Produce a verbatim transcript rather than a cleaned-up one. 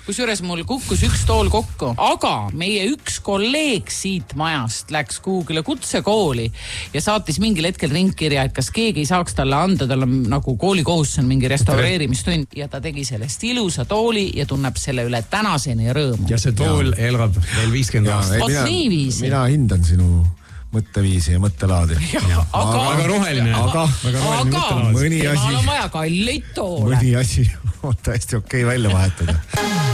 kusjuures mul kukkus üks tool kokku, aga meie üks kolleeg siit majast läks kuhugile kutsekooli ja saatis mingil hetkel ringkirja, et kas keegi ei saaks talle anda, tal on nagu koolikohus on mingi restaureerimistund ja ta tegi sellest ilusa tooli ja tunneb selle üle tänaseni rõõmu. Ja see tool elab veel viiskümmend aastat. Vot nii viisi. Mina hindan sinu mõtteviisi ja mõttelaadi. Ja, aga, aga roheline. Aga, aga mõni asi, temal on vaja kalleid toole. Mõni asi on täiesti okei välja vahetada.